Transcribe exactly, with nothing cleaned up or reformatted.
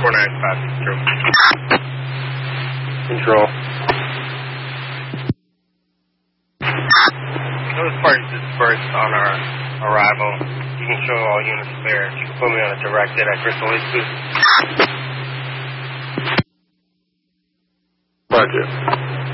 four nine five zero. Control. Those parties dispersed on our arrival. You can show all units there. If you can put me on a direct hit at Crystal Lake, please. Roger.